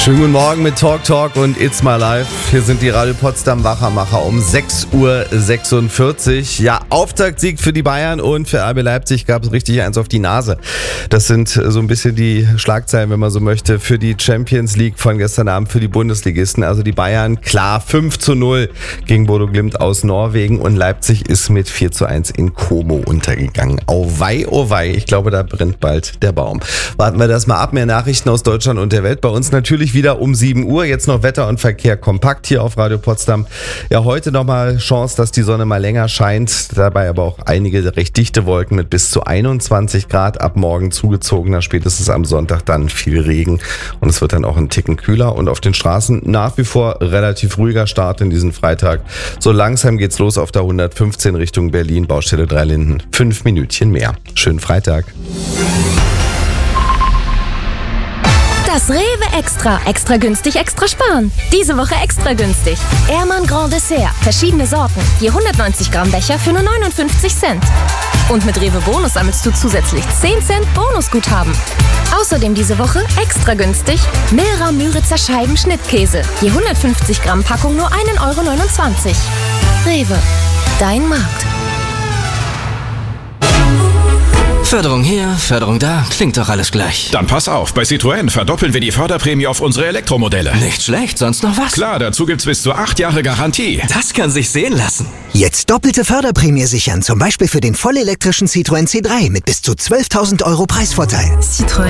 Schönen guten Morgen mit Talk und It's My Life. Hier sind die Radio Potsdam Wachermacher um 6:46 Uhr. Ja, Auftaktsieg für die Bayern und für RB Leipzig gab es richtig eins auf die Nase. Das sind so ein bisschen die Schlagzeilen, wenn man so möchte, für die Champions League von gestern Abend für die Bundesligisten. Also die Bayern klar 5:0 gegen Bodo Glimt aus Norwegen und Leipzig ist mit 4:1 in Como untergegangen. Oh wei, ich glaube, da brennt bald der Baum. Warten wir das mal ab. Mehr Nachrichten aus Deutschland und der Welt bei uns natürlich wieder um 7 Uhr. Jetzt noch Wetter und Verkehr kompakt hier auf Radio Potsdam. Ja, heute nochmal Chance, dass die Sonne mal länger scheint. Dabei aber auch einige recht dichte Wolken mit bis zu 21 Grad. Ab morgen zugezogener, spätestens am Sonntag dann viel Regen. Und es wird dann auch ein Ticken kühler. Und auf den Straßen nach wie vor relativ ruhiger Start in diesen Freitag. So langsam geht's los auf der 115 Richtung Berlin. Baustelle 3 Linden. 5 Minütchen mehr. Schönen Freitag. Das Rewe Extra günstig, extra sparen. Diese Woche extra günstig. Ehrmann Grand Dessert, verschiedene Sorten. Je 190 Gramm Becher für nur 59 Cent. Und mit Rewe Bonus sammelst du zusätzlich 10 Cent Bonusguthaben. Außerdem diese Woche extra günstig Milra Müritzer Scheiben Schnittkäse. Je 150 Gramm Packung nur 1,29 €. Rewe, dein Markt. Förderung hier, Förderung da, klingt doch alles gleich. Dann pass auf, bei Citroën verdoppeln wir die Förderprämie auf unsere Elektromodelle. Nicht schlecht, sonst noch was? Klar, dazu gibt's bis zu 8 Jahre Garantie. Das kann sich sehen lassen. Jetzt doppelte Förderprämie sichern, zum Beispiel für den vollelektrischen Citroën C3 mit bis zu 12.000 € Preisvorteil. Citroën.